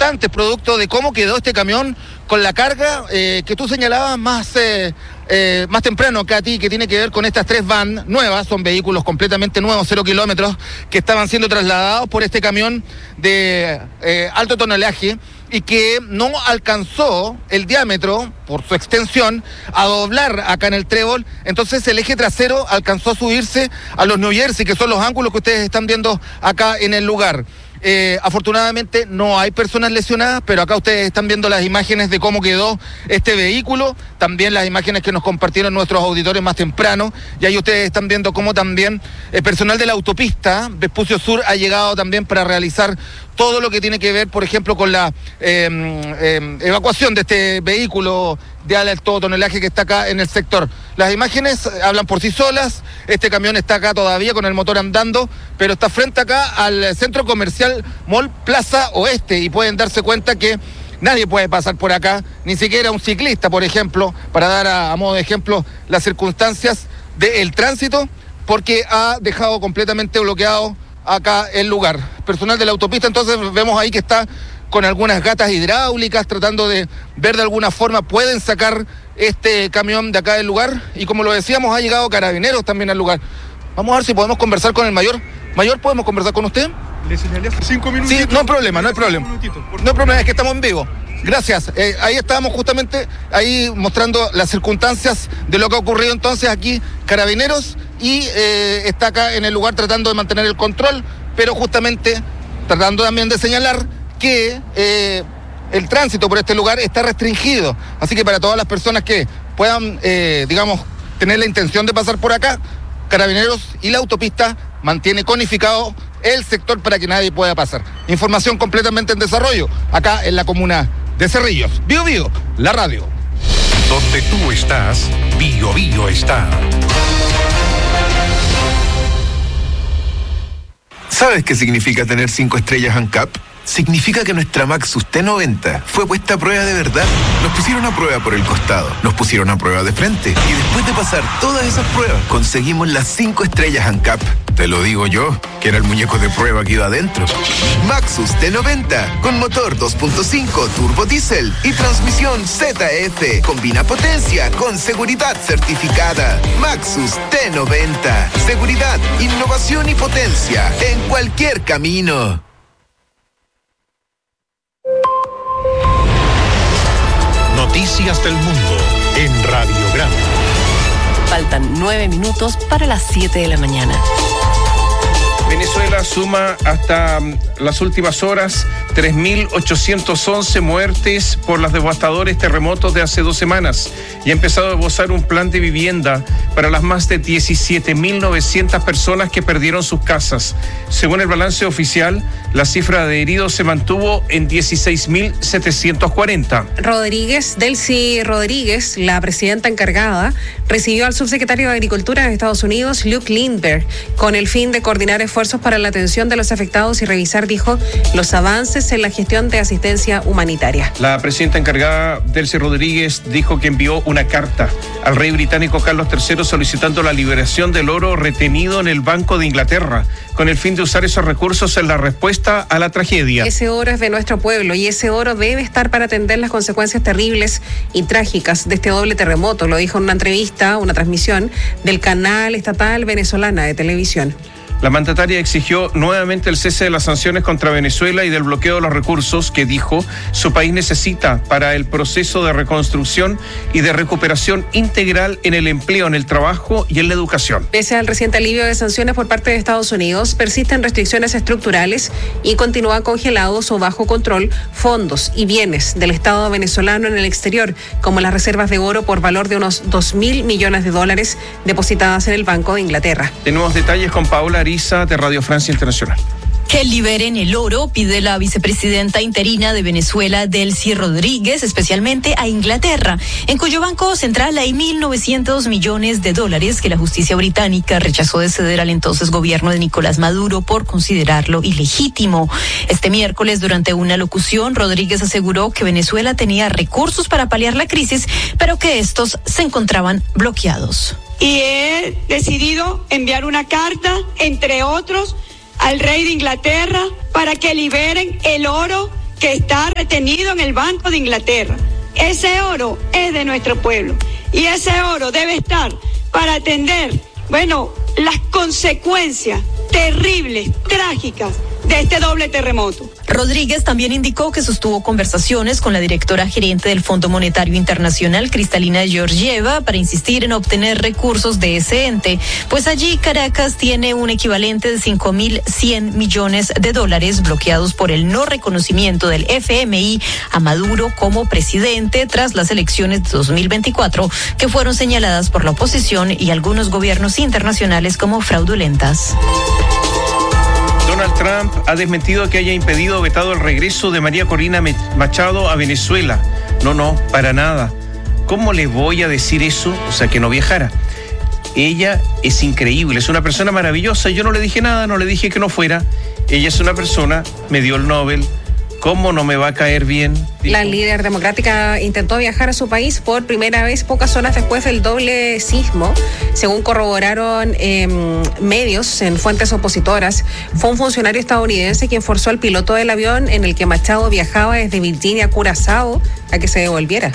instantes, producto de cómo quedó este camión con la carga que tú señalabas más temprano, Katy, que tiene que ver con estas 3 van nuevas, son vehículos completamente nuevos, 0 kilómetros, que estaban siendo trasladados por este camión de alto tonelaje y que no alcanzó el diámetro, por su extensión, a doblar acá en el trébol. Entonces el eje trasero alcanzó a subirse a los New Jersey, que son los ángulos que ustedes están viendo acá en el lugar. Afortunadamente no hay personas lesionadas, pero acá ustedes están viendo las imágenes de cómo quedó este vehículo, también las imágenes que nos compartieron nuestros auditores más temprano, y ahí ustedes están viendo cómo también el personal de la autopista Vespucio Sur ha llegado también para realizar todo lo que tiene que ver, por ejemplo, con la evacuación de este vehículo de alto tonelaje que está acá en el sector. Las imágenes hablan por sí solas. Este camión está acá todavía con el motor andando, pero está frente acá al centro comercial Mall Plaza Oeste, y pueden darse cuenta que nadie puede pasar por acá, ni siquiera un ciclista, por ejemplo, para dar a modo de ejemplo las circunstancias del tránsito, porque ha dejado completamente bloqueado acá el lugar. Personal de la autopista, entonces vemos ahí que está con algunas gatas hidráulicas tratando de ver de alguna forma pueden sacar este camión de acá del lugar, y como lo decíamos, ha llegado Carabineros también al lugar. Vamos a ver si podemos conversar con el mayor. Mayor, ¿podemos conversar con usted? Le señalé hace 5 minutos. Sí, no hay problema. No hay problema, es que estamos en vivo. Gracias. Ahí estábamos justamente ahí mostrando las circunstancias de lo que ha ocurrido entonces aquí Carabineros, y está acá en el lugar tratando de mantener el control, pero justamente tratando también de señalar que el tránsito por este lugar está restringido. Así que para todas las personas que puedan, tener la intención de pasar por acá, Carabineros y la autopista mantiene conificado el sector para que nadie pueda pasar. Información completamente en desarrollo, acá en la comuna de Cerrillos. Bío Bío, la radio. Donde tú estás, Bío Bío está. ¿Sabes qué significa tener 5 estrellas ANCAP? Significa que nuestra Maxus T90 fue puesta a prueba de verdad. Nos pusieron a prueba por el costado, nos pusieron a prueba de frente, y después de pasar todas esas pruebas, conseguimos las 5 estrellas ANCAP. Te lo digo yo, que era el muñeco de prueba que iba adentro. Maxus T90, con motor 2.5 turbo diésel y transmisión ZF. Combina potencia con seguridad certificada. Maxus T90, seguridad, innovación y potencia en cualquier camino. Noticias del mundo en Radio Grande. Faltan 9 minutos para las 7 de la mañana. Venezuela suma hasta las últimas horas 3.811 muertes por los devastadores terremotos de hace 2 semanas y ha empezado a esbozar un plan de vivienda para las más de 17.900 personas que perdieron sus casas. Según el balance oficial, la cifra de heridos se mantuvo en 16.740. Delcy Rodríguez, la presidenta encargada, recibió al subsecretario de Agricultura de Estados Unidos, Luke Lindbergh, con el fin de coordinar esfuerzos para la atención de los afectados y revisar, dijo, los avances en la gestión de asistencia humanitaria. La presidenta encargada, Delcy Rodríguez, dijo que envió una carta al rey británico Carlos III solicitando la liberación del oro retenido en el Banco de Inglaterra, con el fin de usar esos recursos en la respuesta a la tragedia. Ese oro es de nuestro pueblo y ese oro debe estar para atender las consecuencias terribles y trágicas de este doble terremoto, lo dijo en una entrevista, una transmisión del canal estatal venezolana de televisión. La mandataria exigió nuevamente el cese de las sanciones contra Venezuela y del bloqueo de los recursos que, dijo, su país necesita para el proceso de reconstrucción y de recuperación integral en el empleo, en el trabajo y en la educación. Pese al reciente alivio de sanciones por parte de Estados Unidos, persisten restricciones estructurales y continúan congelados o bajo control fondos y bienes del Estado venezolano en el exterior, como las reservas de oro por valor de unos $2.000 millones depositadas en el Banco de Inglaterra. Tenemos detalles con Paola Ariza de Radio Francia Internacional. Que liberen el oro, pide la vicepresidenta interina de Venezuela, Delcy Rodríguez, especialmente a Inglaterra, en cuyo banco central hay $1.900 millones que la justicia británica rechazó de ceder al entonces gobierno de Nicolás Maduro por considerarlo ilegítimo. Este miércoles, durante una locución, Rodríguez aseguró que Venezuela tenía recursos para paliar la crisis, pero que estos se encontraban bloqueados. Y he decidido enviar una carta, entre otros, al rey de Inglaterra para que liberen el oro que está retenido en el Banco de Inglaterra. Ese oro es de nuestro pueblo y ese oro debe estar para atender, las consecuencias terribles, trágicas de este doble terremoto. Rodríguez también indicó que sostuvo conversaciones con la directora gerente del Fondo Monetario Internacional, Cristalina Georgieva, para insistir en obtener recursos de ese ente, pues allí Caracas tiene un equivalente de 5.100 millones de dólares bloqueados por el no reconocimiento del FMI a Maduro como presidente tras las elecciones de 2024, que fueron señaladas por la oposición y algunos gobiernos internacionales como fraudulentas. Donald Trump ha desmentido que haya impedido o vetado el regreso de María Corina Machado a Venezuela. No, para nada. ¿Cómo le voy a decir eso? O sea, que no viajara. Ella es increíble, es una persona maravillosa. Yo no le dije nada, no le dije que no fuera. Ella es una persona, me dio el Nobel. ¿Cómo no me va a caer bien? La líder democrática intentó viajar a su país por primera vez pocas horas después del doble sismo. Según corroboraron medios en fuentes opositoras, fue un funcionario estadounidense quien forzó al piloto del avión en el que Machado viajaba desde Virginia a Curazao a que se devolviera.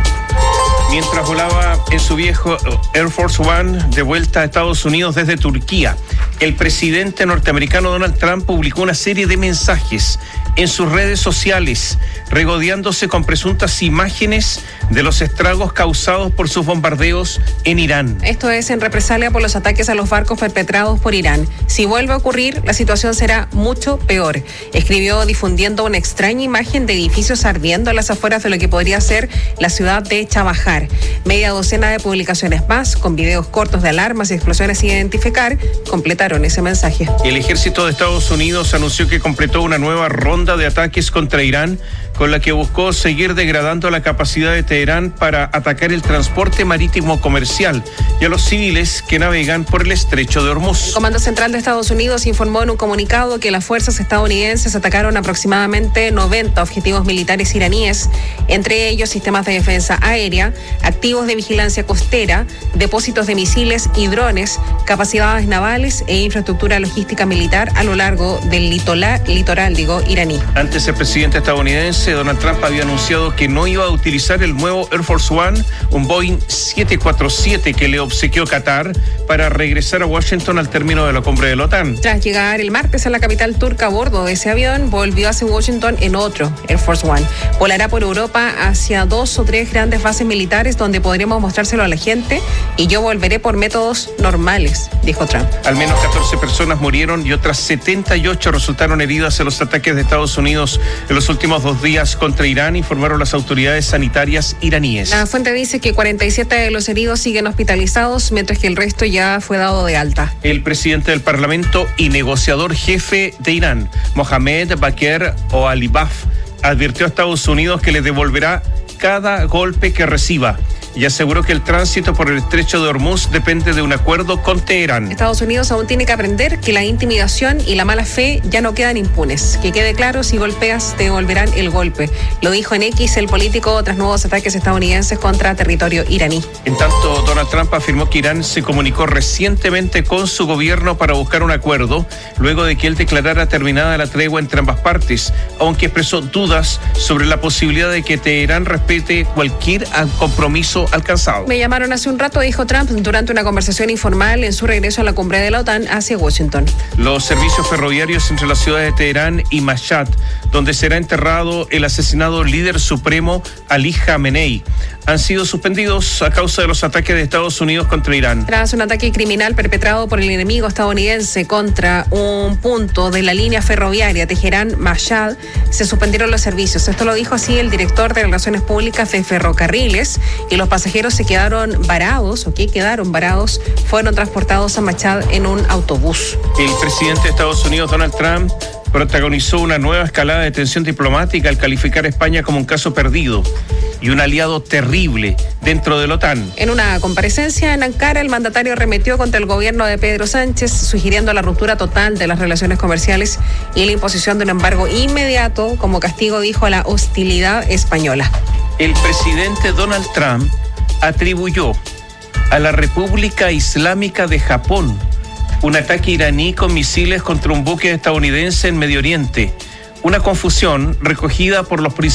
Mientras volaba en su viejo Air Force One de vuelta a Estados Unidos desde Turquía, el presidente norteamericano Donald Trump publicó una serie de mensajes en sus redes sociales, regodeándose con presuntas imágenes de los estragos causados por sus bombardeos en Irán. Esto es en represalia por los ataques a los barcos perpetrados por Irán. Si vuelve a ocurrir, la situación será mucho peor. Escribió difundiendo una extraña imagen de edificios ardiendo a las afueras de lo que podría ser la ciudad de Chabahar. Media docena de publicaciones más, con videos cortos de alarmas y explosiones sin identificar, completaron ese mensaje. El ejército de Estados Unidos anunció que completó una nueva ronda de ataques contra Irán, con la que buscó seguir degradando la capacidad de Teherán para atacar el transporte marítimo comercial y a los civiles que navegan por el estrecho de Hormuz. El Comando Central de Estados Unidos informó en un comunicado que las fuerzas estadounidenses atacaron aproximadamente 90 objetivos militares iraníes, entre ellos sistemas de defensa aérea, activos de vigilancia costera, depósitos de misiles y drones, capacidades navales e infraestructura logística militar a lo largo del litoral iraní. Antes, el presidente estadounidense Donald Trump había anunciado que no iba a utilizar el nuevo Air Force One, un Boeing 747 que le obsequió Qatar para regresar a Washington al término de la cumbre de la OTAN. Tras llegar el martes a la capital turca a bordo de ese avión, volvió hacia Washington en otro Air Force One. Volará por Europa hacia 2 o 3 grandes bases militares donde podremos mostrárselo a la gente y yo volveré por métodos normales, dijo Trump. Al menos 14 personas murieron y otras 78 resultaron heridas en los ataques de Estados Unidos en los últimos 2 días contra Irán, informaron las autoridades sanitarias iraníes. La fuente dice que 47 de los heridos siguen hospitalizados, mientras que el resto ya fue dado de alta. El presidente del Parlamento y negociador jefe de Irán, Mohamed Bakr Oualibaf, advirtió a Estados Unidos que le devolverá cada golpe que reciba y aseguró que el tránsito por el estrecho de Hormuz depende de un acuerdo con Teherán. Estados Unidos aún tiene que aprender que la intimidación y la mala fe ya no quedan impunes. Que quede claro, si golpeas te devolverán el golpe. Lo dijo en X el político tras nuevos ataques estadounidenses contra territorio iraní. En tanto, Donald Trump afirmó que Irán se comunicó recientemente con su gobierno para buscar un acuerdo, luego de que él declarara terminada la tregua entre ambas partes, aunque expresó dudas sobre la posibilidad de que Teherán respete cualquier compromiso alcanzado. Me llamaron hace un rato, dijo Trump, durante una conversación informal en su regreso a la cumbre de la OTAN hacia Washington. Los servicios ferroviarios entre las ciudades de Teherán y Mashhad, donde será enterrado el asesinado líder supremo Ali Khamenei, han sido suspendidos a causa de los ataques de Estados Unidos contra Irán. Tras un ataque criminal perpetrado por el enemigo estadounidense contra un punto de la línea ferroviaria Teherán-Mashhad, se suspendieron los servicios. Esto lo dijo así el director de Relaciones Públicas de Ferrocarriles, y los pasajeros quedaron varados, fueron transportados a Mashhad en un autobús. El presidente de Estados Unidos, Donald Trump, protagonizó una nueva escalada de tensión diplomática al calificar a España como un caso perdido y un aliado terrible dentro de la OTAN. En una comparecencia en Ankara, el mandatario arremetió contra el gobierno de Pedro Sánchez, sugiriendo la ruptura total de las relaciones comerciales y la imposición de un embargo inmediato como castigo, dijo, a la hostilidad española. El presidente Donald Trump atribuyó a la República Islámica de Japón un ataque iraní con misiles contra un buque estadounidense en Medio Oriente, una confusión recogida por los